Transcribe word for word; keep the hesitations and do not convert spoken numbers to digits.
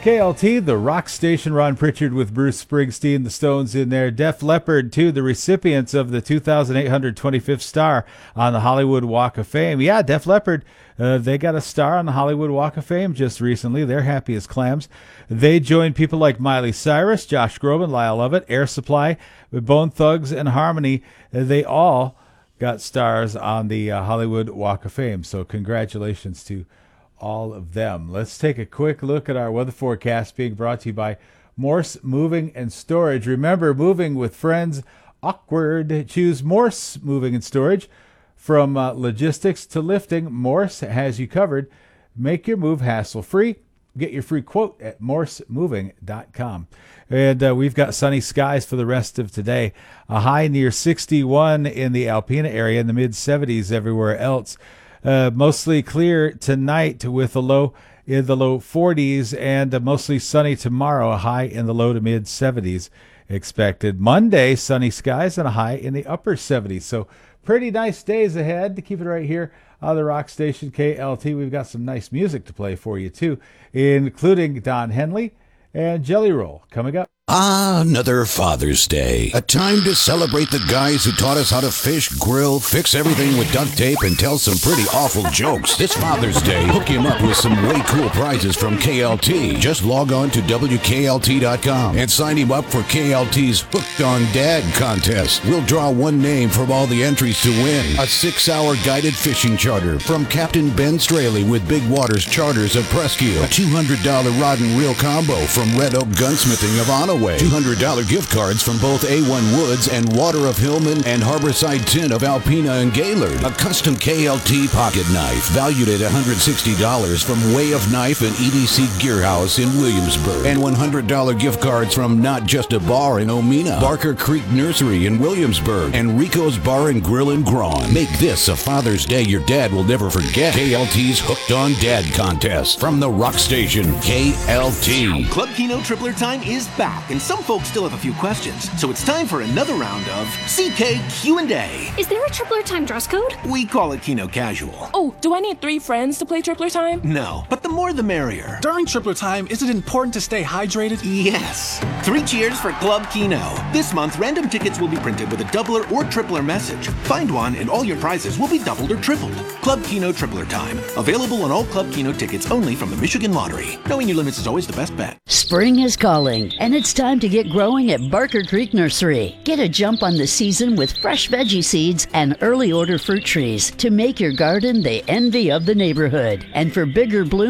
K L T, the rock station. Ron Pritchard with Bruce Springsteen, the Stones in there. Def Leppard, too, the recipients of the two thousand eight hundred twenty-fifth star on the Hollywood Walk of Fame. Yeah, Def Leppard, uh, they got a star on the Hollywood Walk of Fame just recently. They're happy as clams. They joined people like Miley Cyrus, Josh Groban, Lyle Lovett, Air Supply, Bone Thugs, and Harmony. Uh, they all got stars on the uh, Hollywood Walk of Fame. So congratulations to all of them. Let's take a quick look at our weather forecast being brought to you by Morse Moving and Storage. Remember, moving with friends, awkward. Choose Morse Moving and Storage. From uh, logistics to lifting, Morse has you covered. Make your move hassle-free. Get your free quote at morse moving dot com. And uh, we've got sunny skies for the rest of today. A high near sixty-one in the Alpena area, in the mid seventies everywhere else. Uh, mostly clear tonight with a low in the low forties, and uh, mostly sunny tomorrow, a high in the low to mid seventies expected. Monday, sunny skies and a high in the upper seventies. So pretty nice days ahead. To keep it right here on the rock station K L T. We've got some nice music to play for you too, including Don Henley and Jelly Roll coming up. Ah, another Father's Day. A time to celebrate the guys who taught us how to fish, grill, fix everything with duct tape, and tell some pretty awful jokes. This Father's Day, hook him up with some way cool prizes from K L T. Just log on to W K L T dot com and sign him up for K L T's Hooked on Dad contest. We'll draw one name from all the entries to win. A six-hour guided fishing charter from Captain Ben Straley with Big Waters Charters of Presque. A two hundred dollars rod and reel combo from Red Oak Gunsmithing of Onaway. two hundred dollars gift cards from both A one Woods and Water of Hillman and Harborside Tin of Alpena and Gaylord. A custom K L T pocket knife valued at one hundred sixty dollars from Way of Knife and E D C Gear House in Williamsburg. And one hundred dollars gift cards from Not Just a Bar in Omena, Barker Creek Nursery in Williamsburg, and Rico's Bar and Grill in Grawn. Make this a Father's Day your dad will never forget. K L T's Hooked on Dad contest from the rock station K L T. Club Keno Tripler time is back, and some folks still have a few questions, so it's time for another round of C K Q and A. Is there a Tripler time dress code? We call it Keno Casual. Oh, do I need three friends to play Tripler time? No, but the more the merrier. During Tripler time, is it important to stay hydrated? Yes. Three cheers for Club Keno. This month, random tickets will be printed with a doubler or tripler message. Find one and all your prizes will be doubled or tripled. Club Keno Tripler time. Available on all Club Keno tickets only from the Michigan Lottery. Knowing your limits is always the best bet. Spring is calling, and it's time to get growing at Barker Creek Nursery. Get a jump on the season with fresh veggie seeds and early order fruit trees to make your garden the envy of the neighborhood. And for bigger blooms,